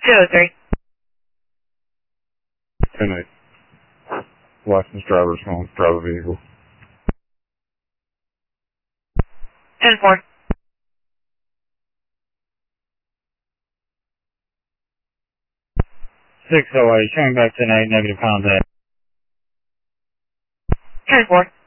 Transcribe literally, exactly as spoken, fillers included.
two oh three. ten eight. Licensed drivers going to drive a vehicle. ten four. six oh eight, showing back ten eight, negative contact. ten four.